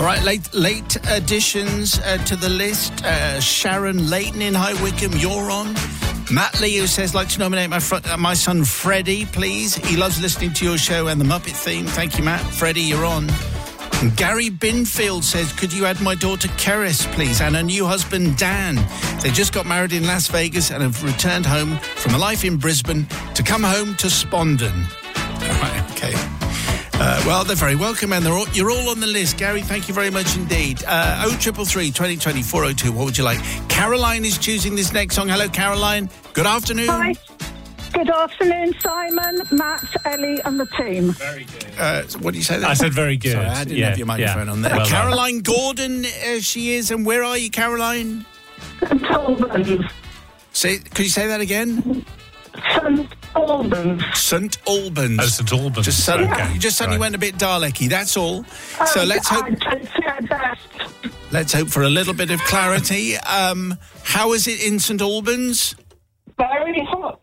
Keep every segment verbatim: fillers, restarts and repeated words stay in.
All right, late late additions uh, to the list. Uh, Sharon Leighton in High Wycombe, you're on. Matt Lee, who says, like to nominate my fr- uh, my son Freddie, please. He loves listening to your show and the Muppet theme. Thank you, Matt. Freddie, you're on. And Gary Binfield says, could you add my daughter Keris, please, and her new husband Dan? They just got married in Las Vegas and have returned home from a life in Brisbane to come home to Spondon. All right, okay. Uh, well, they're very welcome, and they're all, you're all on the list. Gary, thank you very much indeed. Uh, oh triple three, twenty twenty, four oh two. What would you like? Caroline is choosing this next song. Hello, Caroline. Good afternoon. Hi. Good afternoon, Simon, Matt, Ellie and the team. Very good. Uh, what did you say there? I said very good. Sorry, I didn't yeah, have your microphone yeah. on there. Well Caroline Gordon, uh, she is. And where are you, Caroline? St Albans. Say, could you say that again? St Albans. St Albans. Oh, St Albans. Just suddenly, Okay. You just suddenly Right. went a bit Dalek-y, that's all. So Um, let's hope I don't see our best. let's hope for a little bit of clarity. Um, how is it in St Albans? Very hot.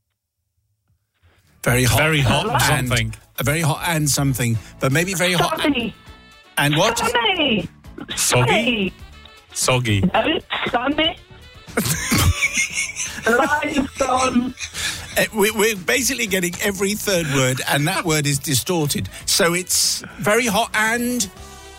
Very hot. Very hot and something. Uh, very hot and something. But maybe very hot. Sunny. And what? Sunny. Soggy. Soggy. No, sunny. Line's gone. Uh, we, we're basically getting every third word, and that word is distorted. So it's very hot and...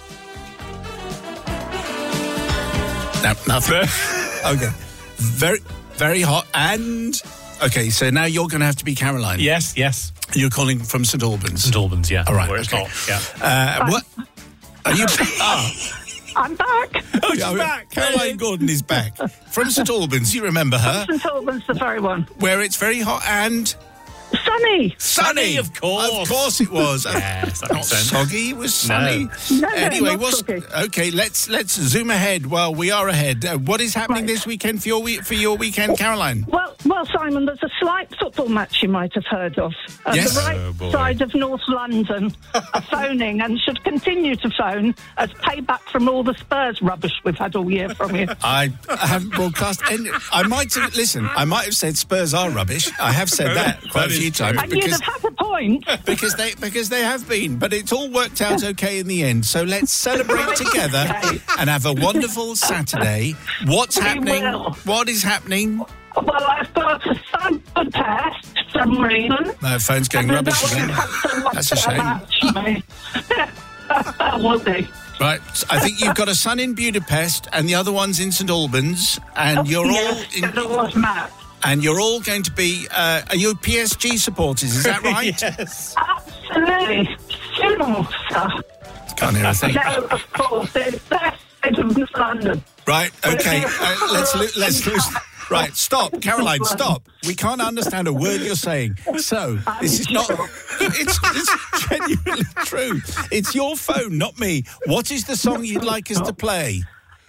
No, nothing. Okay. Very, very hot and... Okay, so now you're going to have to be Caroline. Yes, yes. You're calling from St Albans. St Albans, yeah. All right, Where it's okay. hot, yeah. Uh, what? Are you... Ah. I'm back. Oh, she's back. Caroline Gordon is back. From St Albans, you remember her? St Albans, the very one. Where it's very hot and... Sunny. Sunny, of course. Of course it was. Yes, that Not makes sense. soggy, it was sunny. No, no, anyway, not what's, soggy. okay, let's let's zoom ahead. Well, we are ahead. Uh, what is happening Right. this weekend for your we- for your weekend, Caroline? Well, well, Simon, there's a slight football match you might have heard of. At Yes. the right Oh, boy. side of North London are phoning and should continue to phone as payback from all the Spurs rubbish we've had all year from you. I haven't broadcast any. I might have listen. I might have said Spurs are rubbish. I have said that quite That a is few true. times And you'd because have had a point. because they because they have been. But it's all worked out okay in the end. So let's celebrate together Okay. and have a wonderful Saturday. What's We happening? will. What is happening? Well, I've got a sample test for some reason. My phone's going And rubbish then again. I won't have to watch That's a that shame. match, mate. That will be. Right, so I think you've got a son in Budapest and the other one's in St Albans, and you're all Yes, in, it was Matt. and you're all going to be. Uh, are you P S G supporters? Is that right? Yes. Absolutely. Simple, sir. Can't hear a thing. No, of course. It's best in London. Right, okay. Uh, let's lo- let's lose. Right, stop, Caroline. Stop. We can't understand a word you're saying. So this is not. It's, it's genuinely true. It's your phone, not me. What is the song you'd like us to play?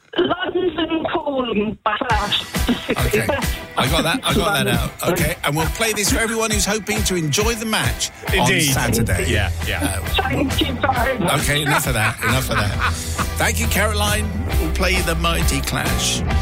London Calling by Clash. Okay, I got that. I got that out. Okay, and we'll play this for everyone who's hoping to enjoy the match on Indeed. Saturday. Yeah, yeah. Thank you very much. Okay, enough of that. Enough of that. Thank you, Caroline. We'll play the Mighty Clash.